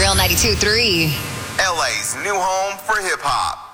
Real 92.3. LA's new home for hip hop.